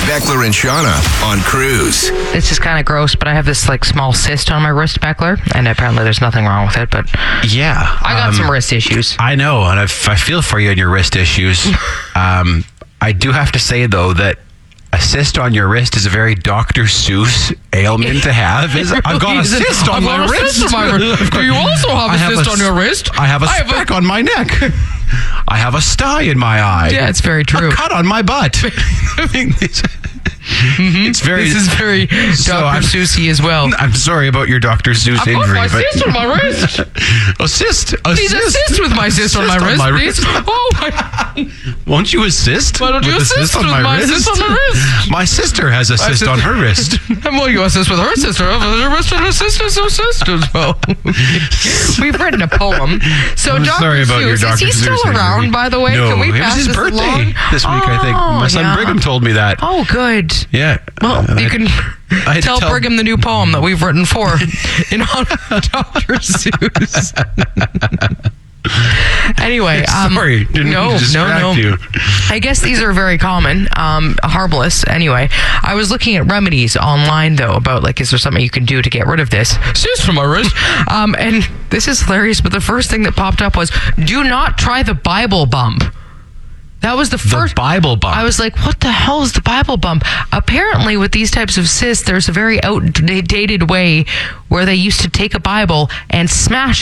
Beckler and Shauna on Cruise. This is kind of gross, but I have this like small cyst on my wrist, Beckler, and apparently there's nothing wrong with it, but yeah, I got some wrist issues. I know, and I feel for you and your wrist issues. I do have to say, though, that a cyst on your wrist is a very Dr. Seuss ailment to have. I've got a cyst on my wrist. Do you also have a cyst on your wrist? I have a speck on my neck. I have a sty in my eye. Yeah, it's very true. A cut on my butt. I mean, it's very. This is very Dr. Seussy as well. I'm sorry about your Dr. Seuss injury. I've got my cyst on my wrist. Assist. Please assist with my cyst on my wrist, please. Oh my. Won't you assist? Why don't you assist with my cyst on my wrist? My sister has a cyst on her wrist. Well, you assist with her sister. Her wrist and her sister's as well. We've written a poem. So I'm Dr. sorry about Seuss, your Dr. is he still Seuss around, injury. by the way? No, Can we it was pass his this birthday along? this week, I think. My son Brigham told me that. Oh, good. Yeah. Well, you can I tell Brigham the new poem that we've written for in honor of Dr. Seuss. Anyway, sorry, didn't mean to distract you. I guess these are very common, harmless. Anyway, I was looking at remedies online though about like, is there something you can do to get rid of this cyst from my wrist? And this is hilarious. But the first thing that popped up was, do not try the Bible bump. That was the first. The Bible bump. I was like, what the hell is the Bible bump? Apparently, with these types of cysts, there's a very outdated way where they used to take a Bible and smash it